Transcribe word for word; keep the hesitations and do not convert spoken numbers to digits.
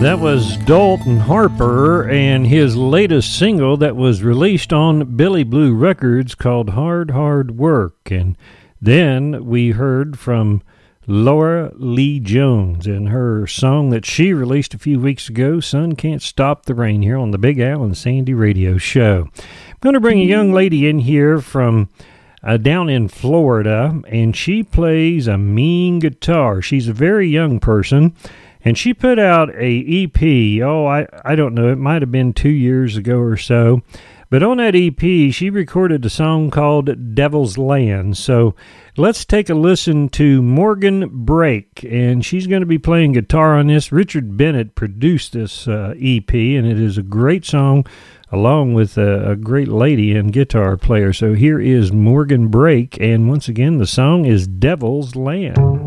That was Dalton Harper and his latest single that was released on Billy Blue Records called Hard, Hard Work. And then we heard from Laura Lee Jones and her song that she released a few weeks ago, Sun Can't Stop the Rain, here on the Big Al and Sandy Radio Show. I'm going to bring a young lady in here from uh, down in Florida, and she plays a mean guitar. She's a very young person. And she put out a E P, oh, I, I don't know, it might have been two years ago or so. But on that E P, she recorded a song called Devil's Land. So let's take a listen to Morgan Brake. And she's going to be playing guitar on this. Richard Bennett produced this uh, E P, and it is a great song along with a, a great lady and guitar player. So here is Morgan Brake. And once again, the song is Devil's Land.